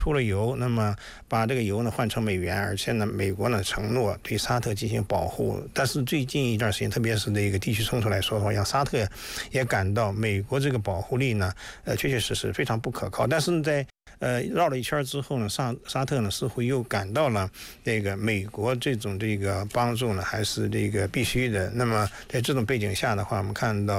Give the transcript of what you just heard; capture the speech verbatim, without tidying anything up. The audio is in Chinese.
出了油，那么把这个油呢换成美元，而且呢，美国呢承诺对沙特进行保护。但是最近一段时间，特别是这个地区冲突来说的话，让沙特也感到美国这个保护力呢，呃，确确实实非常不可靠。但是在呃绕了一圈之后呢，沙沙特呢似乎又感到了这个美国这种这个帮助呢还是这个必须的。那么在这种背景下的话，我们看到。